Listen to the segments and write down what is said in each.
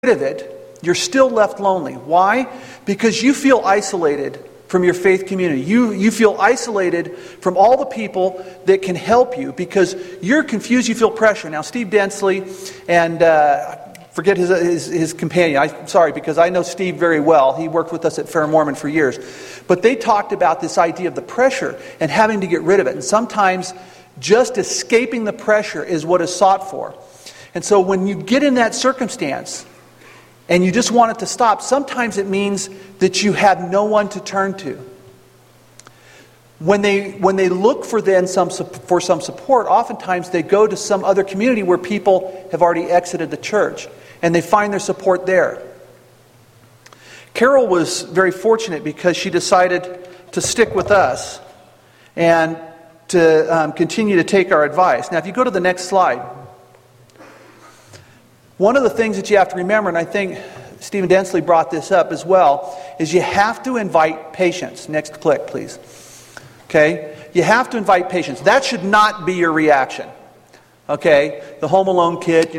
rid of it, you're still left lonely. Why? Because you feel isolated from your faith community. You feel isolated from all the people that can help you because you're confused, you feel pressure. Now, Steve Densley and forget his companion. I'm sorry, because I know Steve very well. He worked with us at Fair Mormon for years. But they talked about this idea of the pressure and having to get rid of it. And sometimes just escaping the pressure is what is sought for. And so when you get in that circumstance and you just want it to stop, sometimes it means that you have no one to turn to. When they look for some support, oftentimes they go to some other community where people have already exited the church, and they find their support there. Carol was very fortunate because she decided to stick with us and to continue to take our advice. Now, if you go to the next slide, one of the things that you have to remember, and I think Stephen Densley brought this up as well, is you have to invite patience. Next click, please. Okay? You have to invite patience. That should not be your reaction. Okay? The Home Alone kid,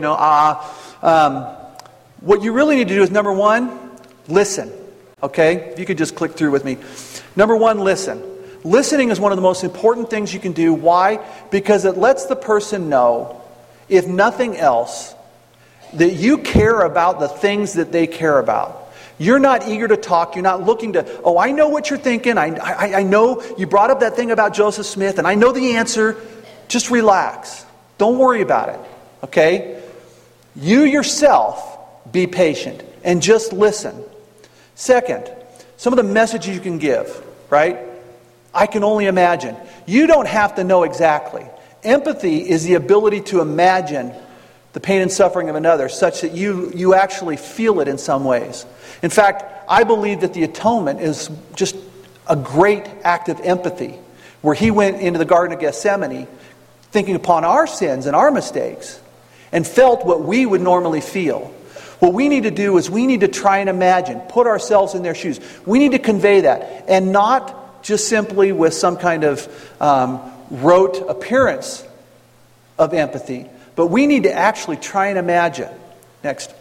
what you really need to do is, number one, listen. Okay? If you could just click through with me. Number one, listen. Listening is one of the most important things you can do. Why? Because it lets the person know, if nothing else, that you care about the things that they care about. You're not eager to talk. You're not looking to, I know what you're thinking. I know you brought up that thing about Joseph Smith, and I know the answer. Just relax. Don't worry about it. Okay? You yourself be patient and just listen. Second, some of the messages you can give, right? I can only imagine. You don't have to know exactly. Empathy is the ability to imagine the pain and suffering of another, such that you actually feel it in some ways. In fact, I believe that the atonement is just a great act of empathy, where he went into the Garden of Gethsemane thinking upon our sins and our mistakes and felt what we would normally feel. What we need to do is we need to try and imagine, put ourselves in their shoes. We need to convey that, and not just simply with some kind of rote appearance of empathy, but we need to actually try and imagine. Next.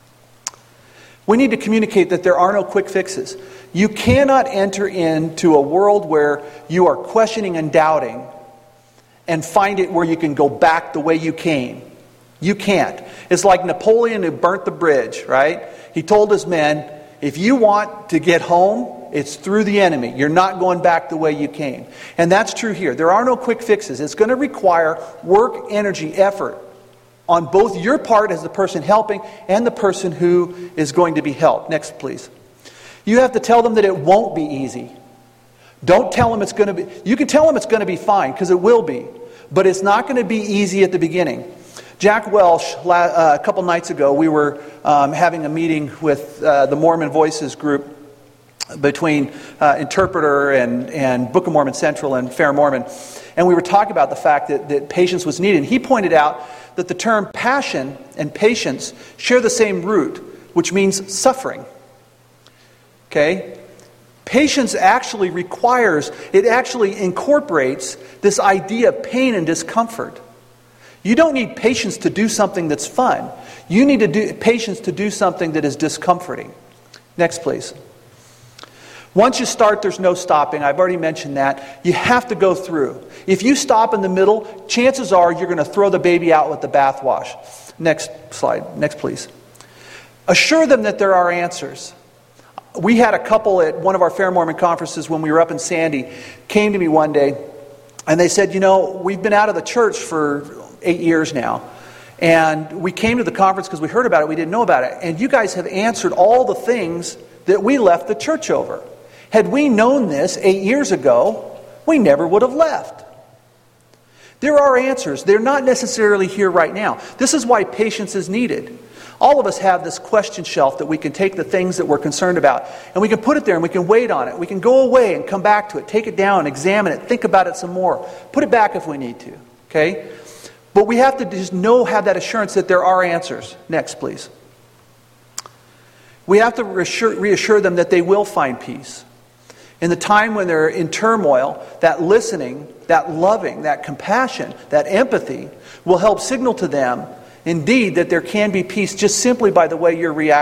We need to communicate that there are no quick fixes. You cannot enter into a world where you are questioning and doubting and find it where you can go back the way you came. You can't. It's like Napoleon who burnt the bridge, right? He told his men, if you want to get home, it's through the enemy. You're not going back the way you came. And that's true here. There are no quick fixes. It's going to require work, energy, effort on both your part as the person helping and the person who is going to be helped. Next, please. You have to tell them that it won't be easy. Don't tell them it's going to be... You can tell them it's going to be fine, because it will be. But it's not going to be easy at the beginning. Jack Welsh, a couple nights ago, we were having a meeting with the Mormon Voices group between Interpreter and Book of Mormon Central and Fair Mormon. And we were talking about the fact that patience was needed. And he pointed out that the term passion and patience share the same root, which means suffering. Okay? Patience actually incorporates this idea of pain and discomfort. You don't need patience to do something that's fun. You need patience to do something that is discomforting. Next, please. Once you start, there's no stopping. I've already mentioned that. You have to go through. If you stop in the middle, chances are you're going to throw the baby out with the bathwash. Next slide. Next, please. Assure them that there are answers. We had a couple at one of our Fair Mormon conferences when we were up in Sandy, came to me one day, and they said, we've been out of the church for 8 years now. And we came to the conference because we heard about it. We didn't know about it. And you guys have answered all the things that we left the church over. Had we known this 8 years ago, we never would have left. There are answers. They're not necessarily here right now. This is why patience is needed. All of us have this question shelf that we can take the things that we're concerned about, and we can put it there and we can wait on it. We can go away and come back to it, take it down, examine it, think about it some more, put it back if we need to. Okay? But we have to just have that assurance that there are answers. Next, please. We have to reassure them that they will find peace. In the time when they're in turmoil, that listening, that loving, that compassion, that empathy will help signal to them Indeed, that there can be peace just simply by the way you're reacting.